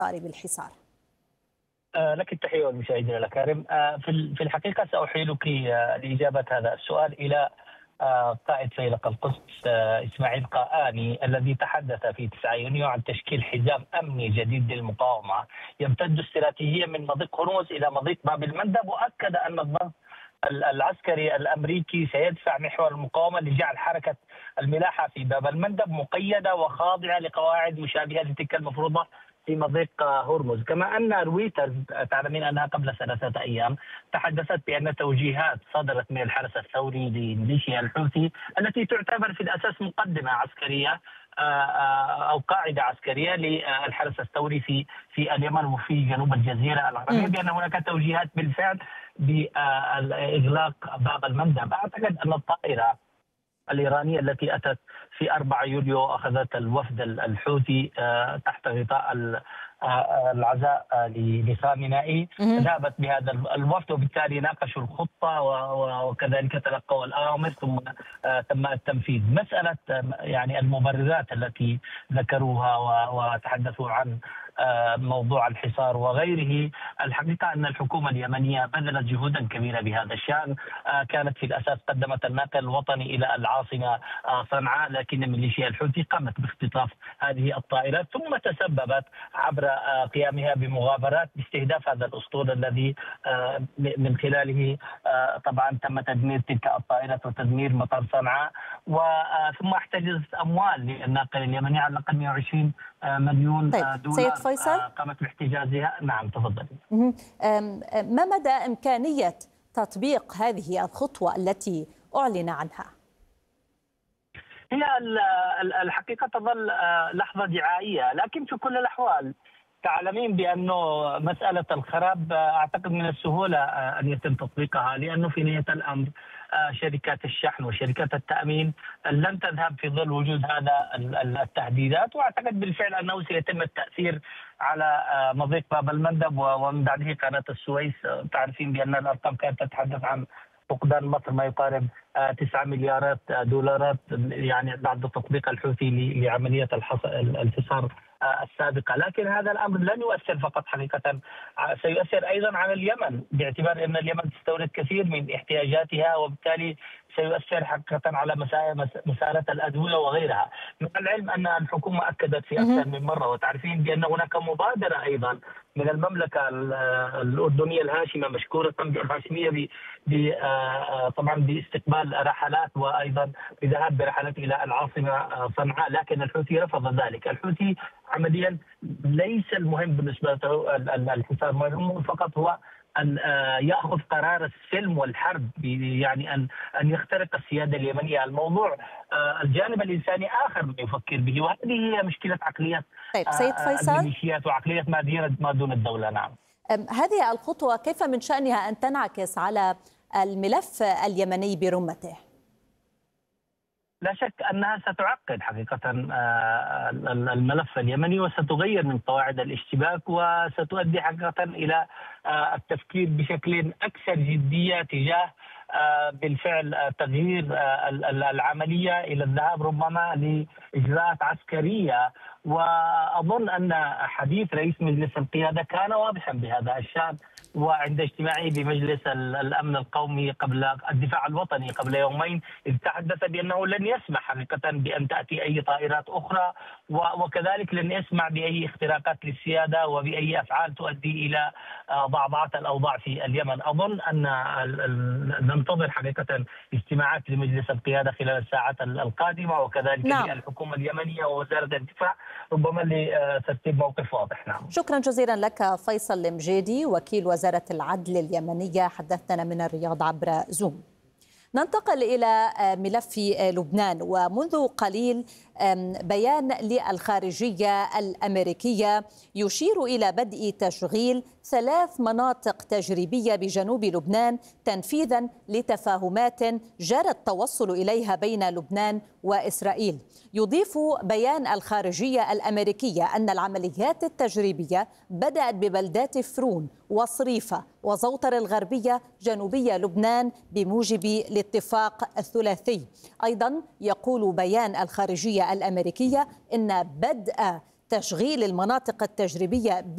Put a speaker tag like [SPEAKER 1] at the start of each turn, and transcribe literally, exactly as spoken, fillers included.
[SPEAKER 1] بالحصار.
[SPEAKER 2] لك التحية والمشاهدين الأكارم. في في الحقيقة سأحيلك لإجابة هذا السؤال إلى قائد فيلق القدس إسماعيل قآني الذي تحدث في تسعة يونيو عن تشكيل حزام أمني جديد للمقاومة يمتد استراتيجيا من مضيق هرمز إلى مضيق باب المندب، وأكد أن الضغط العسكري الأمريكي سيدفع محور المقاومة لجعل حركة الملاحة في باب المندب مقيدة وخاضعة لقواعد مشابهة لتلك المفروضة في مضيق هرمز. كما أن رويترز تعلمين أنها قبل ثلاثة أيام تحدثت بأن توجيهات صدرت من الحرس الثوري لميليشيا الحوثي التي تعتبر في الأساس مقدمة عسكرية أو قاعدة عسكرية للحرس الثوري في في اليمن وفي جنوب الجزيرة العربية، بأن هناك توجيهات بالفعل بإغلاق باب المندب. أعتقد أن الطائرة الإيرانية التي أتت في أربعة يوليو أخذت الوفد الحوثي تحت غطاء العزاء لخامنئي، ذهبت بهذا الوفد وبالتالي ناقشوا الخطة وكذلك تلقوا الأوامر ثم تم التنفيذ. مسألة يعني المبررات التي ذكروها وتحدثوا عن موضوع الحصار وغيره، الحقيقة أن الحكومة اليمنية بذلت جهودا كبيرة بهذا الشأن. كانت في الأساس قدمت الناقل الوطني إلى العاصمة صنعاء، لكن ميليشيا الحوثي قامت باختطاف هذه الطائرات ثم تسببت عبر قيامها بمغامرات باستهداف هذا الأسطول الذي من خلاله طبعا تم تدمير تلك الطائرات وتدمير مطار صنعاء، وثم احتجزت أموال للناقل اليمني على الأقل مئة وعشرين مليون
[SPEAKER 1] طيب.
[SPEAKER 2] دولار.
[SPEAKER 1] سيد فيصل،
[SPEAKER 2] قامت باحتجازها. نعم تفضل.
[SPEAKER 1] ما مدى إمكانية تطبيق هذه الخطوة التي أعلن عنها؟
[SPEAKER 2] هي الحقيقة تظل لحظة دعائية، لكن في كل الأحوال تعلمين بأنه مسألة الخراب أعتقد من السهولة أن يتم تطبيقها، لأنه في نهاية الأمر شركات الشحن وشركات التأمين لن تذهب في ظل وجود هذا التهديدات، وأعتقد بالفعل أنه سيتم التأثير على مضيق باب المندب ومن بعده قناة السويس. تعرفين بأن الأرقام كانت تتحدث عن فقدان مصر ما يقارب تسعة مليارات دولارات يعني بعد تطبيق الحوثي لعملية الحصار السابقة. لكن هذا الأمر لن يؤثر فقط، حقيقة سيؤثر أيضا على اليمن باعتبار أن اليمن تستورد كثير من احتياجاتها، وبالتالي سيؤثر حقيقة على مسألة الأدوية وغيرها. مع العلم أن الحكومة أكدت في أكثر من مرة، وتعرفين بأن هناك مبادرة أيضا من المملكة الأردنية الهاشمة مشكورة الهاشمية طبعا باستقبال رحلات وأيضا بذهاب برحلات إلى العاصمة صنعاء، لكن الحوثي رفض ذلك. الحوثي عمليا ليس المهم بالنسبة له الحصار، المهم فقط هو أن يأخذ قرار السلم والحرب، يعني أن أن يخترق السيادة اليمنية. الموضوع الجانب الإنساني آخر ما يفكر به، وهذه هي مشكلة عقلية
[SPEAKER 1] طيب سيد فيصل،
[SPEAKER 2] الميليشيات وعقلية ما دون الدولة. نعم.
[SPEAKER 1] هذه الخطوة كيف من شأنها أن تنعكس على الملف اليمني برمته؟
[SPEAKER 2] لا شك أنها ستعقد حقيقة الملف اليمني وستغير من قواعد الاشتباك، وستؤدي حقيقة إلى التفكير بشكل أكثر جدية تجاه بالفعل تغيير العملية إلى الذهاب ربما لإجراءات عسكرية. وأظن أن حديث رئيس مجلس القيادة كان واضحا بهذا الشأن، وعند اجتماعه بمجلس الأمن القومي قبل الدفاع الوطني قبل يومين إذ تحدث بأنه لن يسمح حقيقة بأن تأتي أي طائرات أخرى، وكذلك لن يسمح بأي اختراقات للسيادة وبأي أفعال تؤدي إلى ضعضعة الأوضاع في اليمن. أظن أن ننتظر حقيقة اجتماعات لمجلس القيادة خلال الساعات القادمة، وكذلك نعم. الحكومة اليمنية ووزارة الدفاع ربما لترتيب موقف واضح. نعم.
[SPEAKER 1] شكرا جزيلا لك فيصل المجيدي وكيل وزارة العدل اليمنية، حدثنا من الرياض عبر زوم. ننتقل إلى ملف لبنان، ومنذ قليل بيان للخارجية الأمريكية يشير إلى بدء تشغيل ثلاث مناطق تجريبية بجنوب لبنان تنفيذا لتفاهمات جرى التوصل إليها بين لبنان وإسرائيل. يضيف بيان الخارجية الأمريكية أن العمليات التجريبية بدأت ببلدات فرون وصريفة وزوطر الغربية جنوبية لبنان بموجب الاتفاق الثلاثي. أيضا يقول بيان الخارجية الأمريكية إن بدء تشغيل المناطق التجريبية